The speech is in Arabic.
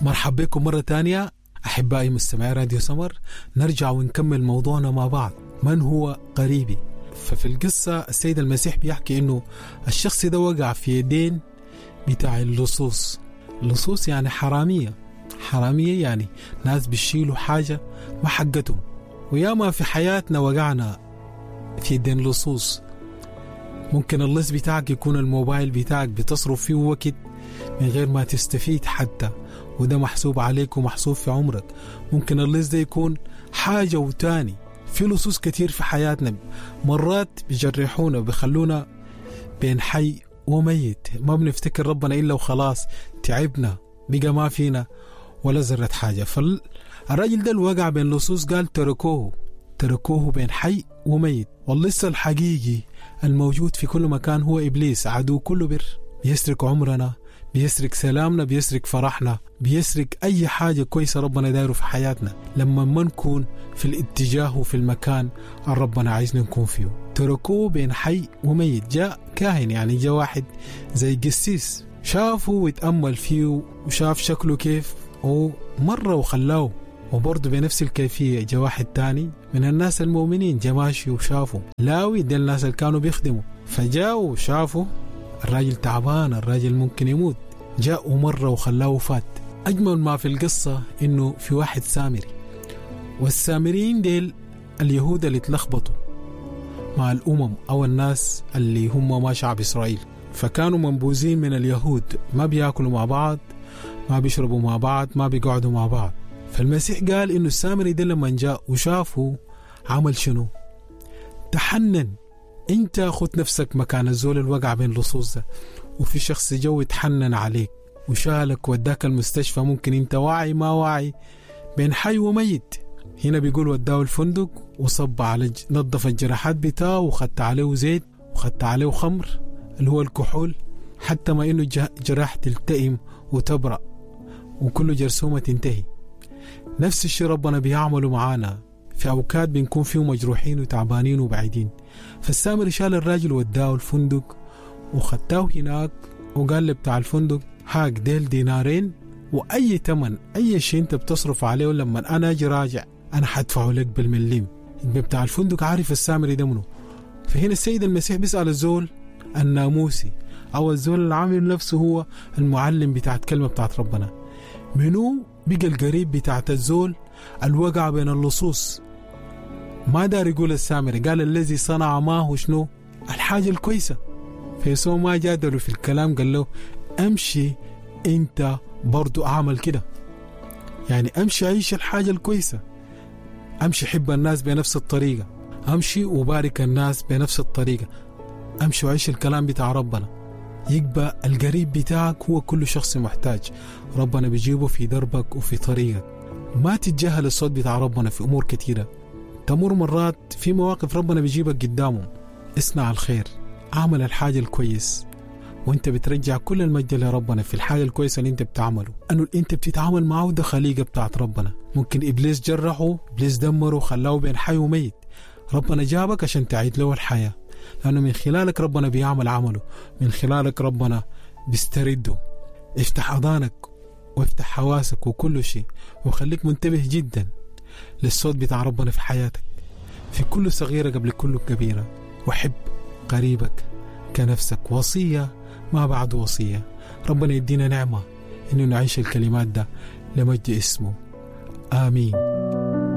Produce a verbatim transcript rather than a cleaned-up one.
مرحبا بكم مرة تانية أحبائي مستمعي راديو سمر. نرجع ونكمل موضوعنا مع بعض. من هو قريبي؟ ففي القصة السيد المسيح بيحكي إنه الشخص ده وقع في يدين بتاع اللصوص. اللصوص يعني حرامية. حرامية يعني ناس بيشيلوا حاجة ما حقتهم. وياما في حياتنا وقعنا في يدين لصوص. ممكن اللص بتاعك يكون الموبايل بتاعك بتصرف فيه وقت من غير ما تستفيد حتى، وده محسوب عليك ومحسوب في عمرك. ممكن اللص ده يكون حاجة وتاني. في لصوص كتير في حياتنا مرات بيجرحونا وبيخلونا بين حي وميت، ما بنفتكر ربنا إلا وخلاص تعبنا بقى ما فينا ولا زرت حاجة. فالراجل ده الوقع بين لصوص قال تركوه تركوه بين حي وميت. واللص الحقيقي الموجود في كل مكان هو إبليس، عدو كله بر. بيسرق عمرنا، بيسرق سلامنا، بيسرق فرحنا، بيسرق أي حاجة كويسة ربنا دايره في حياتنا لما ما نكون في الاتجاه وفي المكان اللي ربنا عايزنا نكون فيه. تركوه بين حي وميت. جاء كاهن، يعني جاء واحد زي قسيس، شافه ويتأمل فيه وشاف شكله كيف ومرة وخلاه. وبرضه بنفس الكيفية جاء واحد تاني من الناس المؤمنين، جاء ماشي وشافه لاوي دي الناس اللي كانوا بيخدموا، فجاء وشافه الراجل تعبان، الراجل ممكن يموت، جاء مرة وخلاه وفات. أجمل ما في القصة إنه في واحد سامري، والسامريين ديل اليهود اللي تلخبطوا مع الأمم أو الناس اللي هم ما شعب إسرائيل، فكانوا منبوذين من اليهود، ما بيأكلوا مع بعض، ما بيشربوا مع بعض، ما بيقعدوا مع بعض. فالمسيح قال إنه السامري ده لما جاء وشافه عمل شنو؟ تحنن. انت خد نفسك مكان الزول الوقع بين لصوص ده، وفي شخص جو يتحنن عليك وشالك وداك المستشفى، ممكن انت واعي ما واعي بين حي وميت. هنا بيقول وداه الفندق وصب على ج... نظف الجراحات بتاعه وخدت عليه زيت وخدت عليه خمر اللي هو الكحول، حتى ما انه جراح تلتئم وتبرأ وكل جرثومة تنتهي. نفس الشيء ربنا بيعمله معانا في أوقات بنكون فيه مجروحين وتعبانين وبعيدين. فالسامري شال الراجل وداه الفندق وخدته هناك وقال له بتاع الفندق هاك ديل دينارين وأي تمن أي شيء انت بتصرف عليه، ولما أنا أجي راجع أنا حدفعه لك بالمليم. بتاع الفندق عارف السامري ده منه. فهنا السيد المسيح بيسأل الزول الناموسي أو الزول العامل نفسه هو المعلم بتاعت كلمة بتاعت ربنا، منو بقى القريب بتاعت الزول الوقع بين اللصوص؟ ما دار يقول السامري، قال الذي صنع معه شنو؟ الحاجة الكويسة. فيسوع ما جادله في الكلام، قال له امشي انت برضو اعمل كده، يعني امشي عيش الحاجة الكويسة، امشي حب الناس بنفس الطريقة، امشي وبارك الناس بنفس الطريقة، امشي وعيش الكلام بتاع ربنا. يبقى القريب بتاعك هو كل شخص محتاج، ربنا بيجيبه في دربك وفي طريقك. ما تتجاهل الصوت بتاع ربنا في أمور كتيرة. تمر مرات في مواقف ربنا بيجيبك قدامه، اصنع الخير، اعمل الحاجة الكويس، وانت بترجع كل المجد لربنا في الحاجة الكويسة اللي انت بتعمله. انه انت بتتعامل معه ده خليقة بتاعت ربنا. ممكن إبليس جرحه، إبليس دمره وخلاه بين حي وميت، ربنا جابك عشان تعيد له الحياة، لأنه من خلالك ربنا بيعمل عمله، من خلالك ربنا بيسترده. افتح أذانك وافتح حواسك وكل شيء، وخليك منتبه جدا للصوت بتاع ربنا في حياتك في كل صغيرة قبل كل كبيرة. وحب قريبك كنفسك، وصية ما بعد وصية. ربنا يدينا نعمة إنه نعيش الكلمات ده لمجد اسمه. آمين.